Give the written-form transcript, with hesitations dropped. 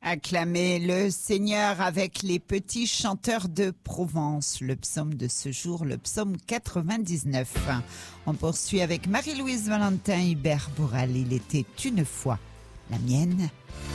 Acclamez le Seigneur avec les petits chanteurs de Provence. Le psaume de ce jour, le psaume 99. On poursuit avec Marie-Louise Valentin, Hubert Boral. Il était une fois la mienne.